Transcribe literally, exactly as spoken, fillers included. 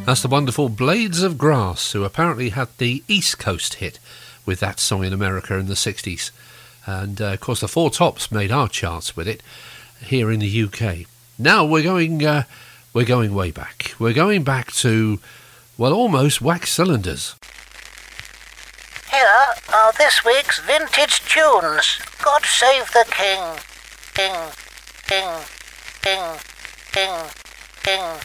That's the wonderful Blades of Grass, who apparently had the East Coast hit with that song in America in the sixties. And, uh, of course, the Four Tops made our charts with it here in the U K. Now we're going, uh, we're going way back. We're going back to, well, almost Wax Cylinders. Here are this week's vintage tunes. God Save the King. King, King, King, King, King.